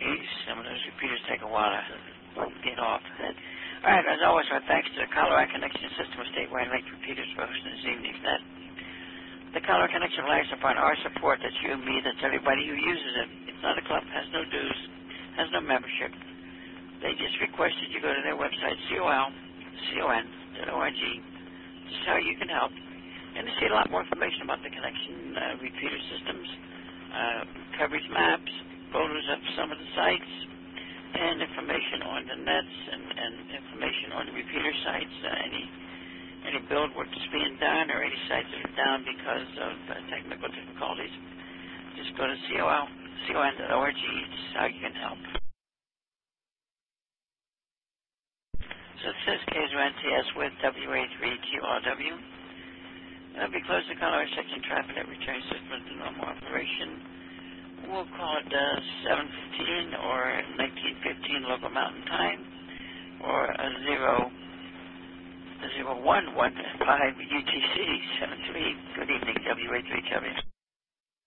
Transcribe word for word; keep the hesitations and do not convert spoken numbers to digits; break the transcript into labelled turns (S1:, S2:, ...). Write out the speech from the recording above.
S1: Geez, some of those repeaters take a while to get off. All right, as always, our thanks to the Colorado Connection System of statewide linked repeaters for hosting this evening's net. The Colorado Connection relies upon our support. That's you, me, that's everybody who uses it. It's not a club, has no dues, has no membership. They just requested you go to their website, col, con dot org, to see how you can help. And to see a lot more information about the connection uh, repeater systems, uh, coverage maps, photos of some of the sites, and information on the nets and, and information on the repeater sites, uh, any any build work that's being done or any sites that are down because of uh, technical difficulties. Just go to col, con dot org to see how you can help. So this is K Z N T S with W A three Q R W. Uh, we close the Colorado section traffic that returns system to normal operation. We'll call it uh, seven fifteen or nineteen fifteen local mountain time, or a zero, a zero one one five U T C seven three. Good evening, W A three W.